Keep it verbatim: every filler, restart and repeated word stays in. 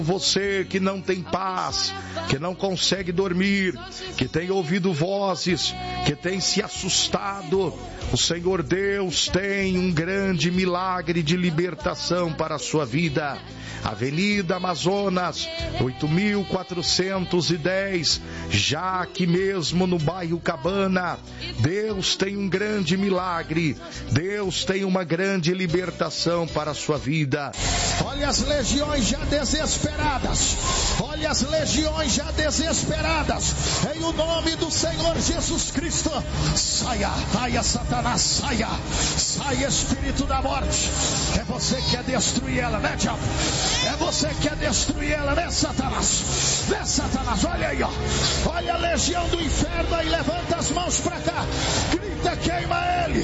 Você que não tem paz, que não consegue dormir, que tem ouvido vozes, que tem se assustado, o Senhor Deus tem um grande milagre de libertação para a sua vida. Avenida Amazonas, oito mil quatrocentos e dez, já aqui mesmo no bairro Cabana. Deus tem um grande milagre, Deus tem uma grande libertação para a sua vida. Olha as legiões já desesperadas, olha as legiões já desesperadas, em o nome do Senhor Jesus Cristo. Saia, saia Satanás, saia, saia espírito da morte. É você que quer destruir ela, né, diabo? É você que quer destruir ela, né, Satanás? Né, Satanás? Olha aí, ó. Olha a legião do inferno aí, levanta as mãos pra cá, grita, queima ele.